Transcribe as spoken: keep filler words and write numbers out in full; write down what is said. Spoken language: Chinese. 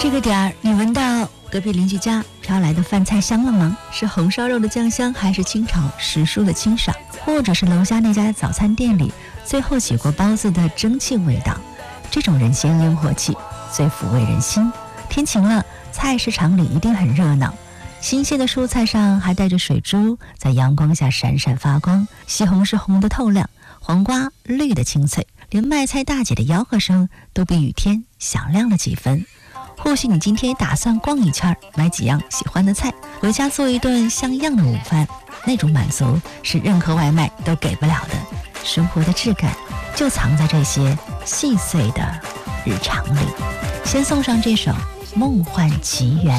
这个点儿，你闻到隔壁邻居家飘来的饭菜香了吗？是红烧肉的酱香，还是清炒时蔬的清爽，或者是楼下那家早餐店里最后起锅包子的蒸汽味道？这种人间烟火气最抚慰人心。天晴了，菜市场里一定很热闹，新鲜的蔬菜上还带着水珠，在阳光下闪闪发光。西红柿红的透亮，黄瓜绿的清脆，连卖菜大姐的吆喝声都比雨天响亮了几分。或许你今天打算逛一圈，买几样喜欢的菜，回家做一顿像样的午饭，那种满足是任何外卖都给不了的。生活的质感就藏在这些细碎的日常里。先送上这首《梦幻奇缘》。